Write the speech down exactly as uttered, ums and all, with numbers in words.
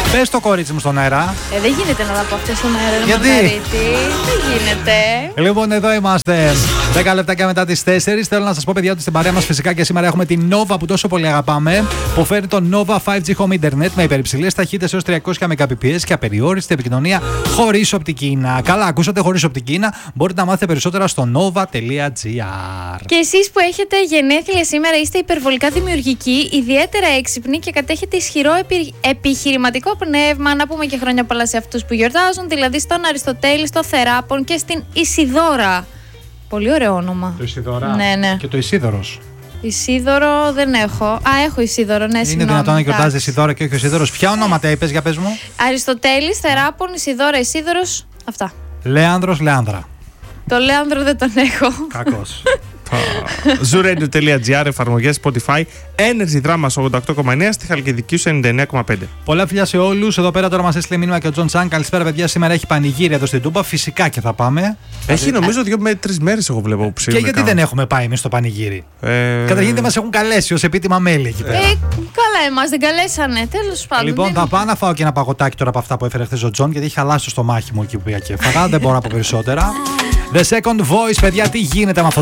Πες το κορίτσι μου στον αέρα. Ε, δεν γίνεται να τα πω αυτά στον αέρα, Γιατί? Μαργαρίτη. Δεν γίνεται. Λοιπόν, εδώ είμαστε. δέκα λεπτάκια μετά τις τέσσερις. Θέλω να σας πω, παιδιά, ότι στην παρέα μας φυσικά και σήμερα έχουμε την Nova που τόσο πολύ αγαπάμε. Που φέρνει το Nova φάιβ τζι Home Internet με υπερυψηλές ταχύτητες έως τριακόσια Mbps και απεριόριστη επικοινωνία χωρίς οπτική ίνα. Καλά, ακούσατε, χωρίς οπτική ίνα. Μπορείτε να μάθετε περισσότερα στο nova τελεία gr. Και εσείς που έχετε γενέθλια σήμερα είστε υπερβολικά δημιουργικοί, ιδιαίτερα έξυπνοι και κατέχετε ισχυρό επι... επιχειρηματικό πνεύμα. Να πούμε και χρόνια πολλά σε αυτούς που γιορτάζουν, δηλαδή στον Αριστοτέλη, στο Θεράπον και στην Ισιδώρα. Πολύ ωραίο όνομα. Το Ισίδωρα. Ναι, ναι. Και το Ισίδωρος. Ισίδωρο δεν έχω. Α, έχω Ισίδωρο, ναι, συγγνώμη. Είναι δυνατόν να γιορτάζει Ισίδωρα και όχι ο Ισίδωρος? Ποια ονόματα είπες, για πες μου? Αριστοτέλης, Θεράπον, Ισιδώρα, Ισίδωρος. Αυτά. Λέανδρος, Λέανδρα. Το Λέανδρο δεν τον έχω. Κακός. Zooradio τελεία gr, εφαρμογές Spotify, Energy Drama ογδόντα οκτώ κόμμα εννέα, στη Χαλκιδική σου ενενήντα εννέα κόμμα πέντε. Πολλά φιλιά σε όλους. Εδώ πέρα τώρα μας έστειλε μήνυμα και ο Τζον Τσάν. Καλησπέρα, παιδιά. Σήμερα έχει πανηγύρι εδώ στην Τούμπα. Φυσικά και θα πάμε. Έχει νομίζω δύο με τρεις μέρες, εγώ βλέπω που Και ψήνουν. γιατί δεν έχουμε πάει εμείς στο πανηγύρι? Ε... Καταρχήν δεν μας έχουν καλέσει ως επίτιμα μέλη εκεί πέρα. Ε, καλά, εμάς δεν καλέσανε. Τέλος πάντων. Λοιπόν, δεν... θα πάω να φάω και ένα παγωτάκι τώρα από αυτά που έφερε χθες ο Τζον, γιατί έχει χαλάσει το στομάχι μου εκεί που πήγα και έφαγα. Δεν μπορώ να πω περισσότερα. The Second Voice, παιδιά, τι γίνεται με αυτό